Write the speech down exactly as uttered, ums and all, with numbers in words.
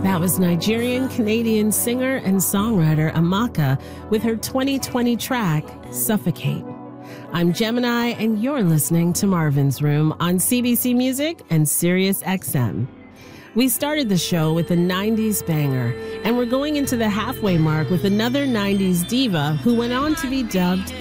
That was Nigerian-Canadian singer and songwriter Amaka with her twenty twenty track, Suffocate. I'm Gemini, and you're listening to Marvin's Room on C B C Music and Sirius X M. We started the show with a nineties banger, and we're going into the halfway mark with another nineties diva who went on to be dubbed